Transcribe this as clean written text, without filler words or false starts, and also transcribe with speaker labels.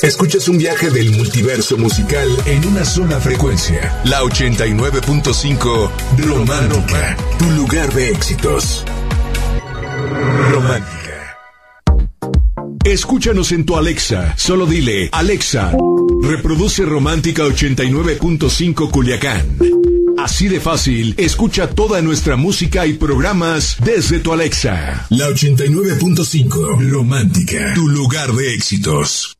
Speaker 1: Escuchas un viaje del multiverso musical en una sola frecuencia. La 89.5 Romántica, tu lugar de éxitos. Romántica. Escúchanos en tu Alexa. Solo dile, Alexa, reproduce Romántica 89.5 Culiacán. Así de fácil, escucha toda nuestra música y programas desde tu Alexa. La 89.5 Romántica, tu lugar de éxitos.